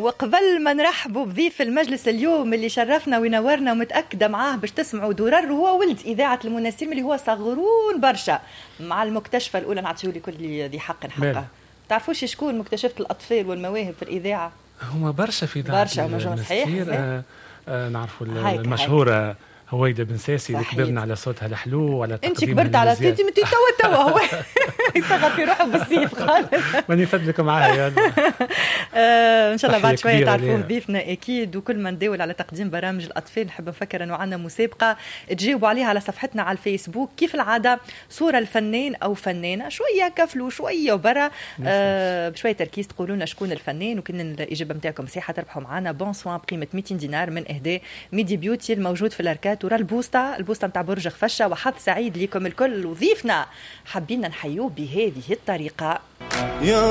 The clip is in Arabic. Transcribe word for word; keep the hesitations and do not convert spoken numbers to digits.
وقبل ما نرحبوا بضيف المجلس اليوم اللي شرفنا ونورنا ومتأكدة معاه باش تسمعوا درر، هو ولد إذاعة المنسيم اللي هو صغرون برشا مع المكتشفة الأولى. نعطيه لكل ذي حق حقه. تعرفوش شكون مكتشفة الأطفال والمواهب في الإذاعة؟ هما برشا في برشا مجموعة صحيح. آه آه نعرفوا المشهورة هويدا بن ساسي اللي كبرنا على صوتها الحلو وعلى تقديمها. انت كبرت على صوتي متي توا توا هو يصغر في روحه بالسيف خالص. ماني فدلك معايا. آه ان شاء الله بعد شويه تعرفوا ضيفنا اكيد. وكل ما نداول على تقديم برامج الاطفال نحب نفكر انه عندنا مسابقه تجاوبوا عليها على صفحتنا على الفيسبوك كيف العاده، صوره الفنان او فنانه شويه كفلوا شويه وبرا آه بشويه تركيز تقولوا لنا شكون الفنان، وكن الاجابه نتاعكم صحيحه تربحوا معنا بون سوان بقيمه مئتين دينار من اهداء ميدي بيوتي الموجود في الاركات ورا البوسطة البوسطة متاع برج خفشة. وحظ سعيد لكم الكل. وضيفنا حابين نحيوه بهذه الطريقة.